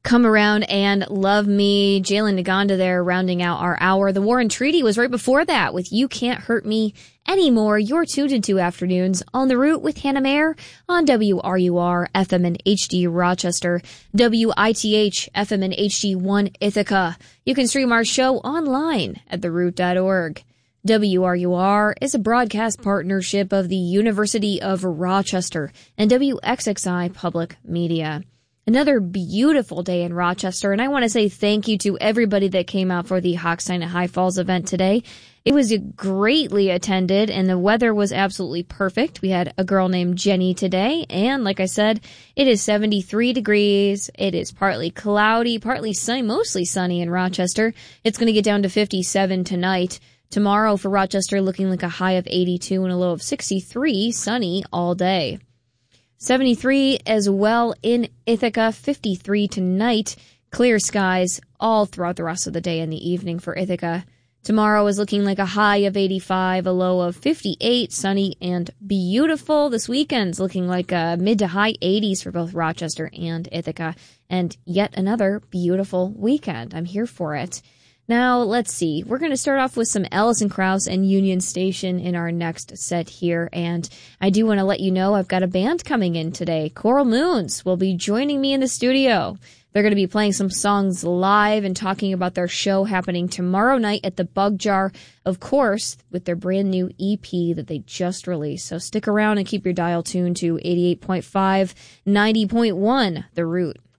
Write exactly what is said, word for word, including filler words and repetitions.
Come Around and Love Me. Jalen Naganda there rounding out our hour. The War and Treaty was right before that with You Can't Hurt Me Anymore. You're tuned into Afternoons on the Route with Hannah Mayer on W R U R F M and H D Rochester, W I T H F M and H D one Ithaca. You can stream our show online at the root dot org. W R U R is a broadcast partnership of the University of Rochester and W X X I Public Media. Another beautiful day in Rochester, and I want to say thank you to everybody that came out for the Hochstein at High Falls event today. It was greatly attended, and the weather was absolutely perfect. We had a girl named Jenny today, and like I said, it is seventy-three degrees. It is partly cloudy, partly sunny, mostly sunny in Rochester. It's going to get down to fifty-seven tonight. Tomorrow for Rochester, looking like a high of eighty-two and a low of sixty-three, sunny all day. seventy-three as well in Ithaca, fifty-three tonight. Clear skies all throughout the rest of the day and the evening for Ithaca. Tomorrow is looking like a high of eighty-five, a low of fifty-eight, sunny and beautiful. This weekend's looking like a mid to high eighties for both Rochester and Ithaca. And yet another beautiful weekend. I'm here for it. Now, let's see. We're going to start off with some Alison Krauss and Union Station in our next set here. And I do want to let you know I've got a band coming in today. Coral Moons will be joining me in the studio. They're going to be playing some songs live and talking about their show happening tomorrow night at the Bug Jar, of course, with their brand new E P that they just released. So stick around and keep your dial tuned to eighty-eight point five, ninety point one, The Root.